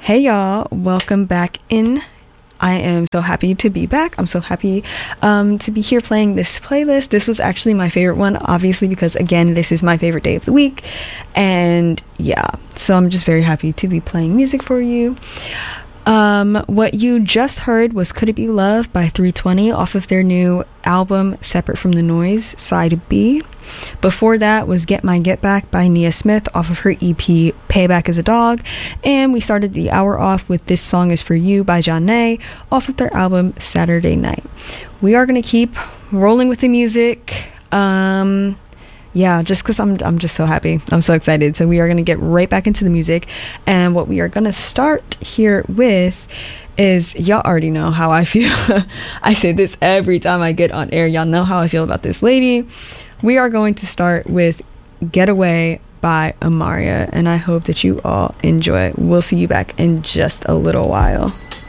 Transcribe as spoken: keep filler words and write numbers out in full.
Hey y'all, welcome back in. I am so happy to be back. I'm so happy um, to be here playing this playlist. This was actually my favorite one, obviously, because again, this is my favorite day of the week. And yeah, so I'm just very happy to be playing music for you. Um, what you just heard was Could It Be Love by three twenty off of their new album Separate from the Noise, side B. Before that was Get My Get Back by Nia Smith off of her E P Payback as a Dog. And we started the hour off with This Song Is For You by Janae off of their album Saturday Night. We are going to keep rolling with the music. Um... Yeah, just because I'm I'm just so happy. I'm so excited. So we are going to get right back into the music. And what we are going to start here with is, y'all already know how I feel. I say this every time I get on air. Y'all know how I feel about this lady. We are going to start with Getaway by Amaria. And I hope that you all enjoy. We'll see you back in just a little while.